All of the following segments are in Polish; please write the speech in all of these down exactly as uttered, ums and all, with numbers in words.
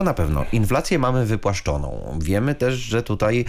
Na pewno. Inflację mamy wypłaszczoną. Wiemy też, że tutaj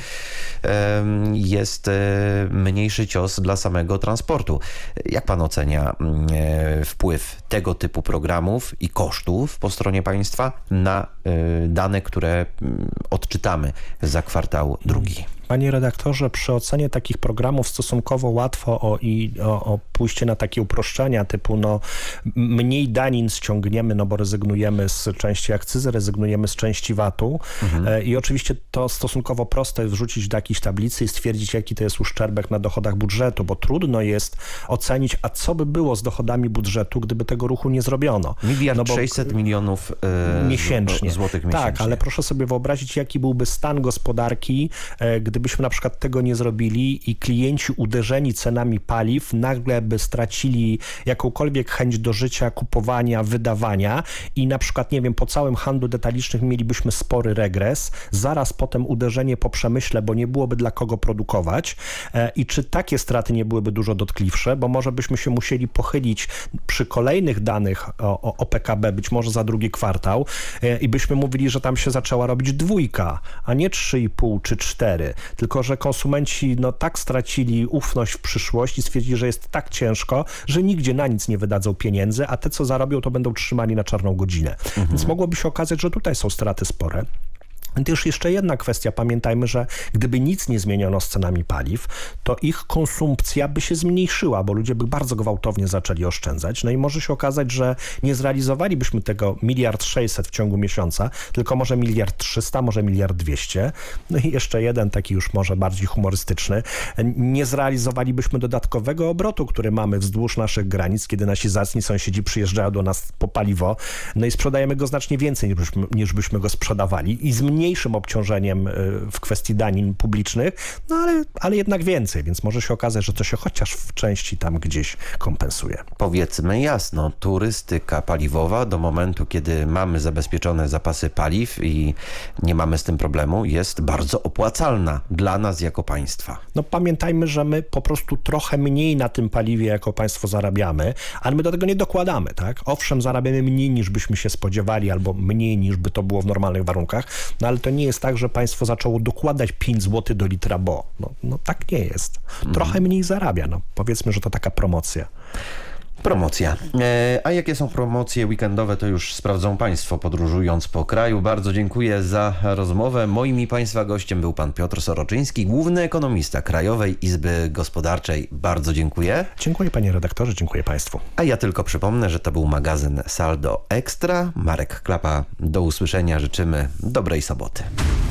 e, jest e, mniejszy cios dla samego transportu. Jak pan ocenia e, wpływ tego typu programów i kosztów po stronie państwa na e, dane, które m, odczytamy za kwartał drugi? Panie redaktorze, przy ocenie takich programów stosunkowo łatwo o, i, o, o pójście na takie uproszczenia typu no, mniej danin ściągniemy, no bo rezygnujemy z części akcyzy, rezygnujemy z części vatu mhm. e, i oczywiście to stosunkowo proste jest wrzucić do jakiejś tablicy i stwierdzić, jaki to jest uszczerbek na dochodach budżetu, bo trudno jest ocenić, a co by było z dochodami budżetu, gdyby tego ruchu nie zrobiono. Miliard no bo sześćset milionów e, miesięcznie. złotych miesięcznie. Tak, ale proszę sobie wyobrazić, jaki byłby stan gospodarki, e, gdybyśmy na przykład tego nie zrobili i klienci uderzeni cenami paliw nagle by stracili jakąkolwiek chęć do życia, kupowania, wydawania i na przykład, nie wiem, po całym handlu detalicznym mielibyśmy spory regres, zaraz potem uderzenie po przemyśle, bo nie byłoby dla kogo produkować i czy takie straty nie byłyby dużo dotkliwsze, bo może byśmy się musieli pochylić przy kolejnych danych o, o P K B, być może za drugi kwartał i byśmy mówili, że tam się zaczęła robić dwójka, a nie trzy i pół czy cztery, tylko że konsumenci no tak stracili ufność w przyszłość i stwierdzili, że jest tak ciężko, że nigdzie na nic nie wydadzą pieniędzy, a te, co zarobią, to będą trzymani na czarną godzinę. Mhm. Więc mogłoby się okazać, że tutaj są straty spore. Też jeszcze jedna kwestia. Pamiętajmy, że gdyby nic nie zmieniono z cenami paliw, to ich konsumpcja by się zmniejszyła, bo ludzie by bardzo gwałtownie zaczęli oszczędzać. No i może się okazać, że nie zrealizowalibyśmy tego miliard sześćset w ciągu miesiąca, tylko może miliard trzysta, może miliard dwieście. No i jeszcze jeden taki już może bardziej humorystyczny. Nie zrealizowalibyśmy dodatkowego obrotu, który mamy wzdłuż naszych granic, kiedy nasi zacni sąsiedzi przyjeżdżają do nas po paliwo, no i sprzedajemy go znacznie więcej niż byśmy, niż byśmy go sprzedawali i zmniejszyliśmy mniejszym obciążeniem w kwestii danin publicznych, no ale, ale jednak więcej, więc może się okazać, że to się chociaż w części tam gdzieś kompensuje. Powiedzmy jasno, turystyka paliwowa do momentu, kiedy mamy zabezpieczone zapasy paliw i nie mamy z tym problemu, jest bardzo opłacalna dla nas jako państwa. No pamiętajmy, że my po prostu trochę mniej na tym paliwie jako państwo zarabiamy, ale my do tego nie dokładamy, tak? Owszem, zarabiamy mniej niż byśmy się spodziewali, albo mniej niż by to było w normalnych warunkach, no ale to nie jest tak, że państwo zaczęło dokładać pięć złotych do litra, bo no, no tak nie jest. Trochę mniej zarabia, no powiedzmy, że to taka promocja. Promocja. E, a jakie są promocje weekendowe, to już sprawdzą państwo podróżując po kraju. Bardzo dziękuję za rozmowę. Moim i państwa gościem był pan Piotr Soroczyński, główny ekonomista Krajowej Izby Gospodarczej. Bardzo dziękuję. Dziękuję panie redaktorze, dziękuję państwu. A ja tylko przypomnę, że to był magazyn Saldo Ekstra. Marek Klapa, do usłyszenia. Życzymy dobrej soboty.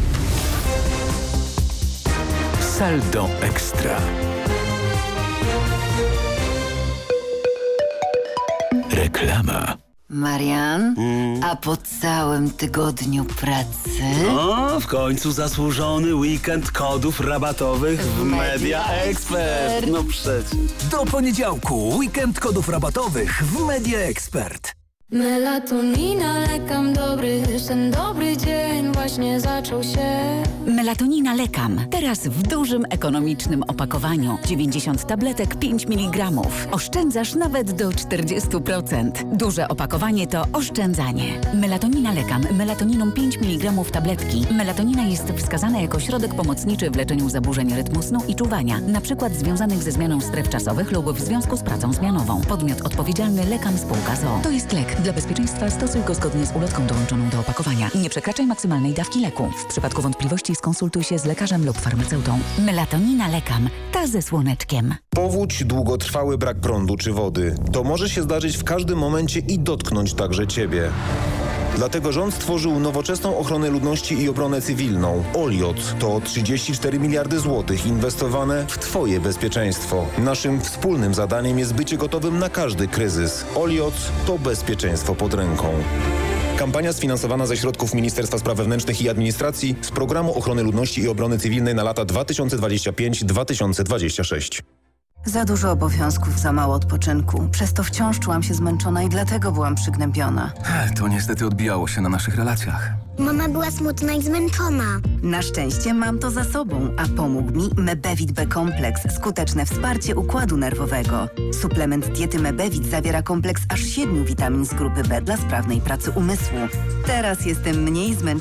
Saldo Ekstra. Reklama. Marian, mm. a po całym tygodniu pracy? No, w końcu zasłużony weekend kodów rabatowych w, w Media Expert. No przecież. Do poniedziałku weekend kodów rabatowych w Media Expert. Melatonina, lekam, dobry sen, dobry dzień właśnie zaczął się. Melatonina lekam. Teraz w dużym, ekonomicznym opakowaniu. dziewięćdziesiąt tabletek, pięć miligramów. Oszczędzasz nawet do czterdzieści procent. Duże opakowanie to oszczędzanie. Melatonina lekam. Melatoniną pięć miligramów tabletki. Melatonina jest wskazana jako środek pomocniczy w leczeniu zaburzeń rytmu snu i czuwania. Na przykład związanych ze zmianą stref czasowych lub w związku z pracą zmianową. Podmiot odpowiedzialny Lekam Spółka z o o. To jest lek. Dla bezpieczeństwa stosuj go zgodnie z ulotką dołączoną do opakowania. Nie przekraczaj maksymalnej dawki leku. W przypadku wątpliwości skonsultuj się z lekarzem lub farmaceutą. Melatonina lekam. Ta ze słoneczkiem. Powódź, długotrwały brak prądu czy wody. To może się zdarzyć w każdym momencie i dotknąć także ciebie. Dlatego rząd stworzył nowoczesną ochronę ludności i obronę cywilną. Oliot to trzydzieści cztery miliardy złotych inwestowane w twoje bezpieczeństwo. Naszym wspólnym zadaniem jest bycie gotowym na każdy kryzys. Oliot to bezpieczeństwo pod ręką. Kampania sfinansowana ze środków Ministerstwa Spraw Wewnętrznych i Administracji z Programu Ochrony Ludności i Obrony Cywilnej na lata dwa tysiące dwudziesty piąty do dwa tysiące dwudziestego szóstego. Za dużo obowiązków, za mało odpoczynku. Przez to wciąż czułam się zmęczona i dlatego byłam przygnębiona. To niestety odbijało się na naszych relacjach. Mama była smutna i zmęczona. Na szczęście mam to za sobą, a pomógł mi Mebevit B-kompleks, skuteczne wsparcie układu nerwowego. Suplement diety Mebevit zawiera kompleks aż siedmiu witamin z grupy B dla sprawnej pracy umysłu. Teraz jestem mniej zmęczona